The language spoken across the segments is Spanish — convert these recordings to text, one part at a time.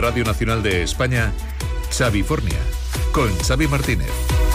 Radio Nacional de España, Xavifornia, con Xavi Martínez.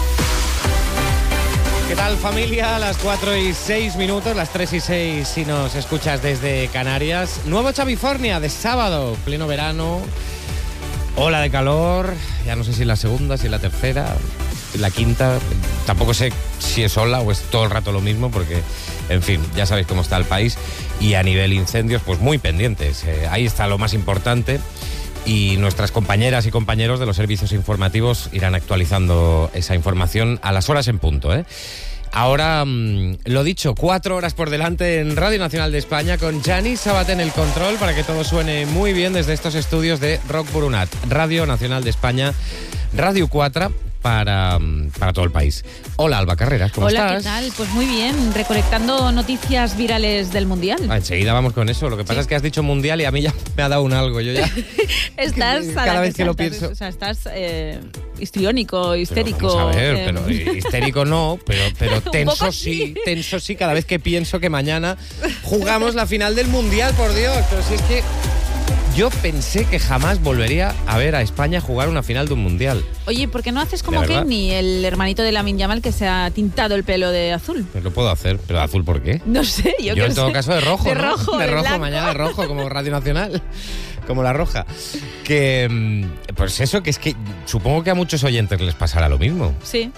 ¿Qué tal, familia? Las 4:06, las 3:06 si nos escuchas desde Canarias. Nuevo Xavifornia de sábado, pleno verano, ola de calor, ya no sé si es la segunda, si es la tercera, la quinta, tampoco sé si es ola o es todo el rato lo mismo porque, en fin, ya sabéis cómo está el país y a nivel incendios, pues muy pendientes. Ahí está lo más importante. Y nuestras compañeras y compañeros de los servicios informativos irán actualizando esa información a las horas en punto, ¿eh? Ahora, lo dicho, 4 horas por delante en Radio Nacional de España con Gianni Sabaté en el control para que todo suene muy bien desde estos estudios de Rock Burunat, Radio Nacional de España, Radio 4 para todo el país. Hola, Alba Carreras, ¿cómo estás? Hola, ¿qué tal? Pues muy bien, recolectando noticias virales del Mundial. Enseguida vamos con eso. Lo que pasa es que has dicho Mundial y a mí ya me ha dado un algo. Yo ya estás cada vez que lo pienso. O sea, estás histriónico, histérico. Pero vamos a ver, pero histérico no, pero tenso sí, cada vez que pienso que mañana jugamos la final del Mundial, por Dios. Pero si es que yo pensé que jamás volvería a ver a España jugar una final de un Mundial. Oye, ¿por qué no haces como Kenny, el hermanito de Lamine Yamal, que se ha tintado el pelo de azul? Pues lo puedo hacer, pero ¿de azul por qué? No sé, yo en todo caso de rojo, de ¿no? rojo, de rojo, blanco. Mañana de rojo, como Radio Nacional, como La Roja. Que, pues eso, que es que supongo que a muchos oyentes les pasará lo mismo. Sí.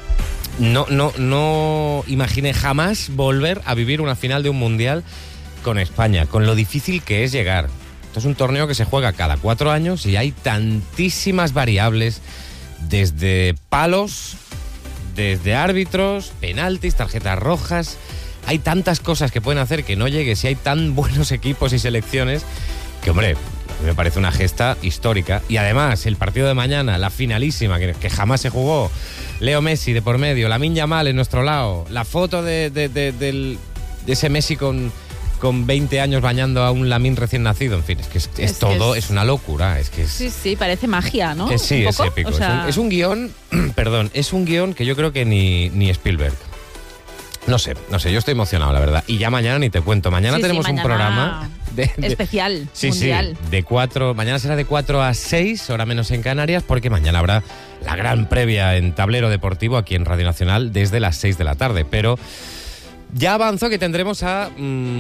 No imaginé jamás volver a vivir una final de un Mundial con España, con lo difícil que es llegar. Esto es un torneo que se juega cada 4 años y hay tantísimas variables, desde palos, desde árbitros, penaltis, tarjetas rojas. Hay tantas cosas que pueden hacer que no llegue si hay tan buenos equipos y selecciones que, hombre, a mí me parece una gesta histórica. Y además, el partido de mañana, la finalísima, que jamás se jugó, Leo Messi de por medio, Lamine Yamal en nuestro lado, la foto de ese Messi con 20 años bañando a un Lamine recién nacido, en fin, es una locura. Sí, parece magia, ¿no? Sí, es épico. O sea, es un guión, es un guión que yo creo que ni Spielberg. No sé, yo estoy emocionado, la verdad. Y ya mañana ni te cuento, mañana tenemos un programa especial, mundial. Mañana será de 4 a 6, hora menos en Canarias, porque mañana habrá la gran previa en Tablero Deportivo aquí en Radio Nacional desde las 6 de la tarde, pero ya avanzo que tendremos a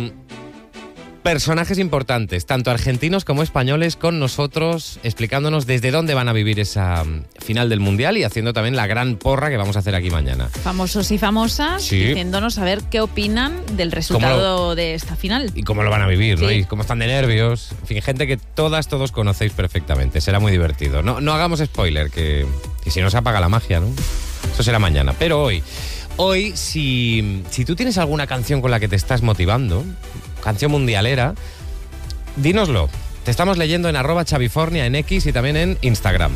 personajes importantes, tanto argentinos como españoles, con nosotros, explicándonos desde dónde van a vivir esa final del Mundial y haciendo también la gran porra que vamos a hacer aquí mañana. Famosos y famosas, sí, diciéndonos a ver qué opinan del resultado de esta final. Y cómo lo van a vivir, sí, ¿no? Y cómo están de nervios. En fin, gente que todos conocéis perfectamente. Será muy divertido. No hagamos spoiler, que si no se apaga la magia, ¿no? Eso será mañana. Pero hoy, si tú tienes alguna canción con la que te estás motivando, canción mundialera, dínoslo. Te estamos leyendo en @Xavifornia en X y también en Instagram.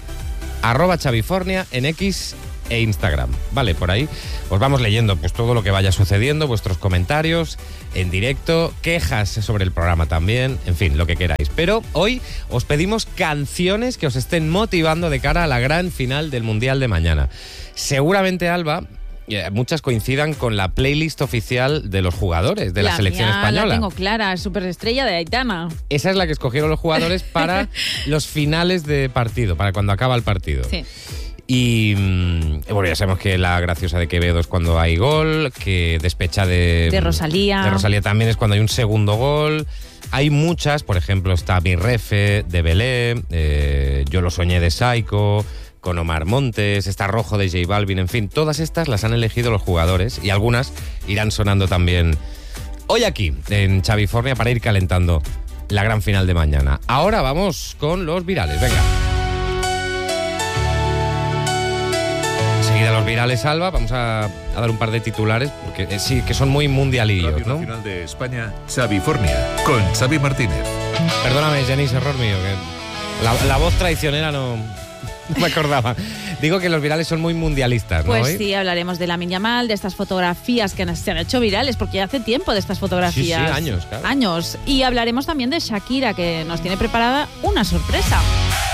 @Xavifornia en X e Instagram. Vale, por ahí os vamos leyendo pues todo lo que vaya sucediendo, vuestros comentarios en directo, quejas sobre el programa también, en fin, lo que queráis. Pero hoy os pedimos canciones que os estén motivando de cara a la gran final del Mundial de mañana. Seguramente, Alba, muchas coincidan con la playlist oficial de los jugadores de la selección española. La tengo clara, Superestrella de Aitana. Esa es la que escogieron los jugadores para los finales de partido, para cuando acaba el partido. Sí. Y bueno, ya sabemos que la graciosa de Quevedo es cuando hay gol, que Despecha de Rosalía. De Rosalía también es cuando hay un segundo gol. Hay muchas, por ejemplo, está Mi Refe de Belé, Yo lo soñé de Saiko, con Omar Montes, está Rojo de J Balvin, en fin, todas estas las han elegido los jugadores y algunas irán sonando también hoy aquí en Xavifornia para ir calentando la gran final de mañana. Ahora vamos con los virales, venga. Enseguida los virales, Alba, vamos a dar un par de titulares porque sí, que son muy mundialillos, Radio ¿no? Nacional de España, Xavifornia, con Xavi Martínez. Perdóname, Janice, error mío, que la voz traicionera no me acordaba. Digo que los virales son muy mundialistas, ¿no? Pues sí, hablaremos de Lamine Yamal, de estas fotografías que se han hecho virales, porque ya hace tiempo de estas fotografías. Sí, años, claro. Años. Y hablaremos también de Shakira, que nos tiene preparada una sorpresa.